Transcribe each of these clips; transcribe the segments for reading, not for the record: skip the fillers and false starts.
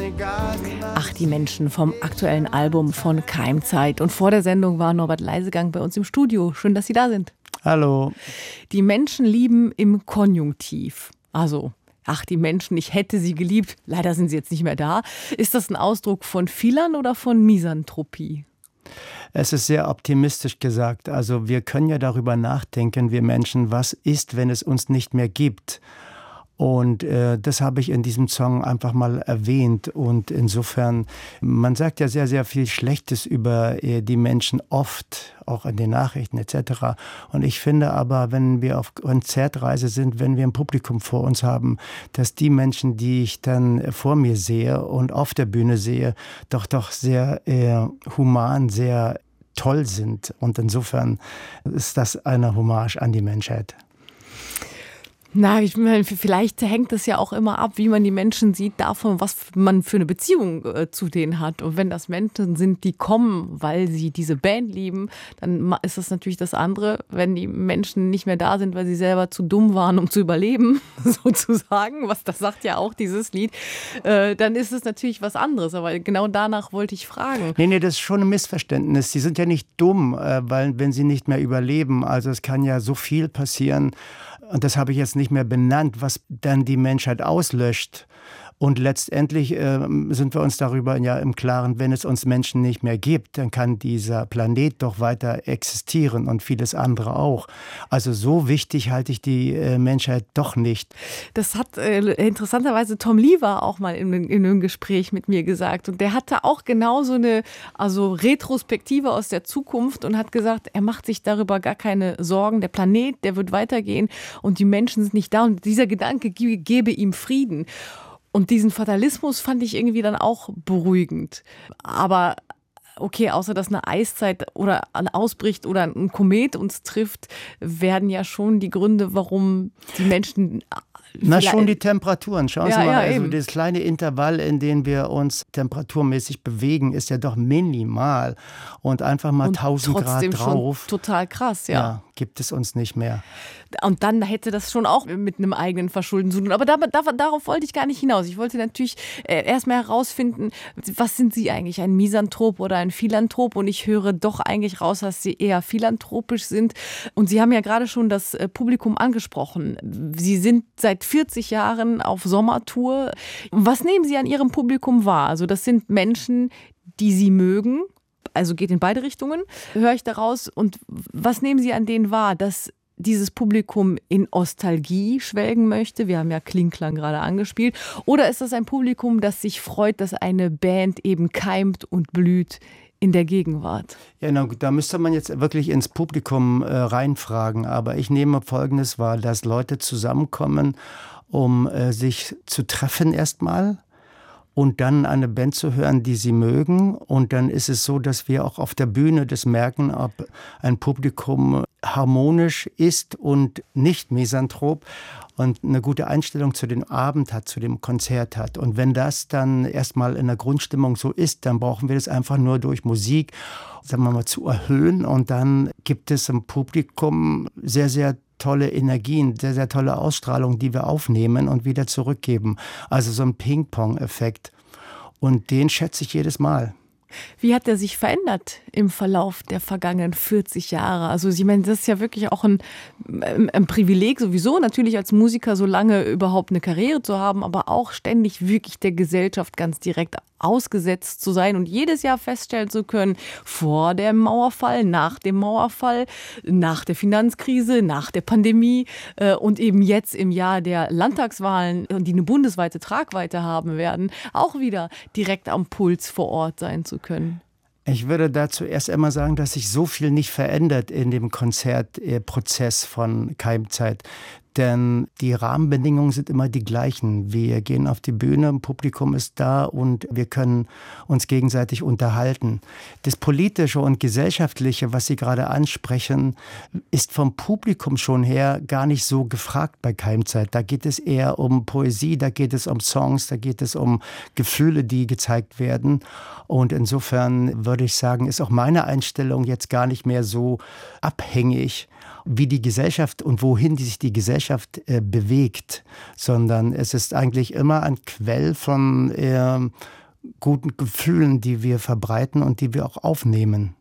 Ach, die Menschen vom aktuellen Album von Keimzeit. Und vor der Sendung war Norbert Leisegang bei uns im Studio. Schön, dass Sie da sind. Hallo. Die Menschen lieben im Konjunktiv. Also, ach, die Menschen, ich hätte sie geliebt. Leider sind sie jetzt nicht mehr da. Ist das ein Ausdruck von Philan oder von Misanthropie? Es ist sehr optimistisch gesagt. Also wir können ja darüber nachdenken, wir Menschen, was ist, wenn es uns nicht mehr gibt? Und das habe ich in diesem Song einfach mal erwähnt. Und insofern, man sagt ja sehr, sehr viel Schlechtes über die Menschen oft, auch in den Nachrichten etc. Und ich finde aber, wenn wir auf Konzertreise sind, wenn wir ein Publikum vor uns haben, dass die Menschen, die ich dann vor mir sehe und auf der Bühne sehe, doch sehr human, sehr toll sind. Und insofern ist das eine Hommage an die Menschheit. Na, ich meine, vielleicht hängt es ja auch immer ab, wie man die Menschen sieht, davon, was man für eine Beziehung zu denen hat. Und wenn das Menschen sind, die kommen, weil sie diese Band lieben, dann ist das natürlich das andere. Wenn die Menschen nicht mehr da sind, weil sie selber zu dumm waren, um zu überleben, sozusagen, das sagt ja auch dieses Lied, dann ist es natürlich was anderes. Aber genau danach wollte ich fragen. Nee, das ist schon ein Missverständnis. Sie sind ja nicht dumm, weil wenn sie nicht mehr überleben. Also es kann ja so viel passieren. Und das habe ich jetzt nicht mehr benannt, was dann die Menschheit auslöscht. Und letztendlich sind wir uns darüber ja im Klaren, wenn es uns Menschen nicht mehr gibt, dann kann dieser Planet doch weiter existieren und vieles andere auch. Also so wichtig halte ich die Menschheit doch nicht. Das hat interessanterweise Tom Lever auch mal in einem Gespräch mit mir gesagt. Und der hatte auch genau so eine Retrospektive aus der Zukunft und hat gesagt, er macht sich darüber gar keine Sorgen. Der Planet, der wird weitergehen und die Menschen sind nicht da. Und dieser Gedanke gebe ihm Frieden. Und diesen Fatalismus fand ich irgendwie dann auch beruhigend. Aber okay, außer dass eine Eiszeit oder ausbricht oder ein Komet uns trifft, werden ja schon die Gründe, warum die Menschen... Schon die Temperaturen. Schauen Sie mal, also eben. das kleine Intervall, in dem wir uns temperaturmäßig bewegen, ist ja doch minimal. Und einfach mal 1000 Grad drauf. Schon total krass, ja. Gibt es uns nicht mehr. Und dann hätte das schon auch mit einem eigenen Verschulden zu tun. Aber darauf wollte ich gar nicht hinaus. Ich wollte natürlich erstmal herausfinden, was sind Sie eigentlich, ein Misanthrop oder ein Philanthrop? Und ich höre doch eigentlich raus, dass Sie eher philanthropisch sind. Und Sie haben ja gerade schon das Publikum angesprochen. Sie sind seit 40 Jahren auf Sommertour. Was nehmen Sie an Ihrem Publikum wahr? Also das sind Menschen, die Sie mögen. Also geht in beide Richtungen, höre ich daraus. Und was nehmen Sie an denen wahr, dass dieses Publikum in Nostalgie schwelgen möchte? Wir haben ja Klingklang gerade angespielt. Oder ist das ein Publikum, das sich freut, dass eine Band eben keimt und blüht in der Gegenwart? Ja, da müsste man jetzt wirklich ins Publikum reinfragen. Aber ich nehme Folgendes wahr, dass Leute zusammenkommen, um sich zu treffen erstmal. Und dann eine Band zu hören, die sie mögen. Und dann ist es so, dass wir auch auf der Bühne das merken, ob ein Publikum harmonisch ist und nicht misanthrop und eine gute Einstellung zu dem Abend hat, zu dem Konzert hat. Und wenn das dann erstmal in der Grundstimmung so ist, dann brauchen wir das einfach nur durch Musik, sagen wir mal, zu erhöhen. Und dann gibt es im Publikum sehr, sehr tolle Energien, sehr, sehr tolle Ausstrahlung, die wir aufnehmen und wieder zurückgeben. Also so ein Ping-Pong-Effekt. Und den schätze ich jedes Mal. Wie hat er sich verändert im Verlauf der vergangenen 40 Jahre? Also ich meine, das ist ja wirklich auch ein Privileg sowieso, natürlich als Musiker so lange überhaupt eine Karriere zu haben, aber auch ständig wirklich der Gesellschaft ganz direkt ausgesetzt zu sein und jedes Jahr feststellen zu können, vor dem Mauerfall, nach dem Mauerfall, nach der Finanzkrise, nach der Pandemie und eben jetzt im Jahr der Landtagswahlen, die eine bundesweite Tragweite haben werden, auch wieder direkt am Puls vor Ort sein zu können. Ich würde dazu erst einmal sagen, dass sich so viel nicht verändert in dem Konzertprozess von Keimzeit. Denn die Rahmenbedingungen sind immer die gleichen. Wir gehen auf die Bühne, ein Publikum ist da und wir können uns gegenseitig unterhalten. Das Politische und Gesellschaftliche, was Sie gerade ansprechen, ist vom Publikum schon her gar nicht so gefragt bei Keimzeit. Da geht es eher um Poesie, da geht es um Songs, da geht es um Gefühle, die gezeigt werden. Und insofern würde ich sagen, ist auch meine Einstellung jetzt gar nicht mehr so abhängig wie die Gesellschaft und wohin sich die Gesellschaft bewegt, sondern es ist eigentlich immer ein Quell von guten Gefühlen, die wir verbreiten und die wir auch aufnehmen.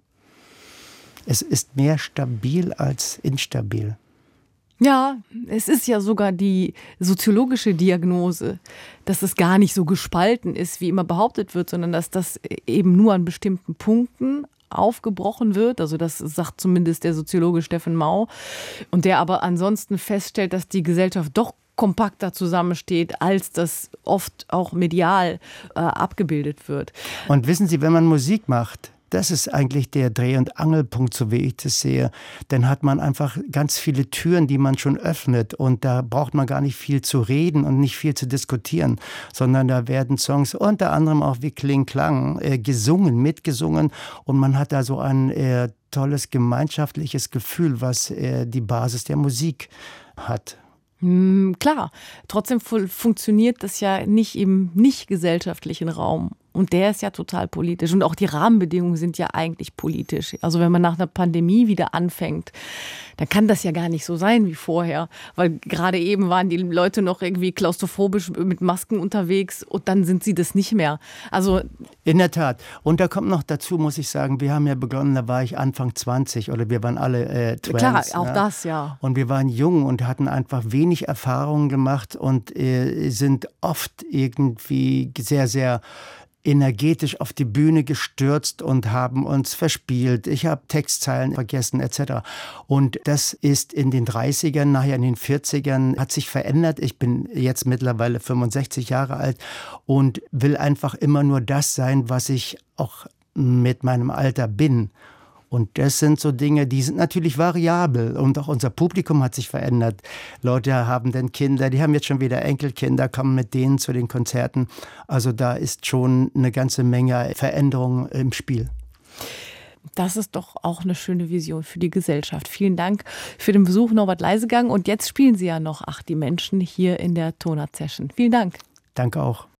Es ist mehr stabil als instabil. Ja, es ist ja sogar die soziologische Diagnose, dass es gar nicht so gespalten ist, wie immer behauptet wird, sondern dass das eben nur an bestimmten Punkten aufgebrochen wird. Also das sagt zumindest der Soziologe Steffen Mau. Und der aber ansonsten feststellt, dass die Gesellschaft doch kompakter zusammensteht, als das oft auch medial abgebildet wird. Und wissen Sie, wenn man Musik macht, das ist eigentlich der Dreh- und Angelpunkt, so wie ich das sehe. Dann hat man einfach ganz viele Türen, die man schon öffnet. Und da braucht man gar nicht viel zu reden und nicht viel zu diskutieren, sondern da werden Songs unter anderem auch wie Kling Klang gesungen, mitgesungen. Und man hat da so ein tolles gemeinschaftliches Gefühl, was die Basis der Musik hat. Klar, trotzdem funktioniert das ja nicht im nicht gesellschaftlichen Raum. Und der ist ja total politisch. Und auch die Rahmenbedingungen sind ja eigentlich politisch. Also wenn man nach einer Pandemie wieder anfängt, dann kann das ja gar nicht so sein wie vorher. Weil gerade eben waren die Leute noch irgendwie klaustrophobisch mit Masken unterwegs und dann sind sie das nicht mehr. Also in der Tat. Und da kommt noch dazu, muss ich sagen, wir haben ja begonnen, da war ich Anfang 20 oder wir waren alle Twins. Klar, auch das, ja. Und wir waren jung und hatten einfach wenig Erfahrungen gemacht und sind oft irgendwie sehr, sehr energetisch auf die Bühne gestürzt und haben uns verspielt. Ich habe Textzeilen vergessen etc. Und das ist in den 30ern, nachher in den 40ern, hat sich verändert. Ich bin jetzt mittlerweile 65 Jahre alt und will einfach immer nur das sein, was ich auch mit meinem Alter bin. Und das sind so Dinge, die sind natürlich variabel. Und auch unser Publikum hat sich verändert. Leute haben dann Kinder, die haben jetzt schon wieder Enkelkinder, kommen mit denen zu den Konzerten. Also da ist schon eine ganze Menge Veränderung im Spiel. Das ist doch auch eine schöne Vision für die Gesellschaft. Vielen Dank für den Besuch, Norbert Leisegang. Und jetzt spielen Sie ja noch Ach, die Menschen hier in der Tonart Session. Vielen Dank. Danke auch.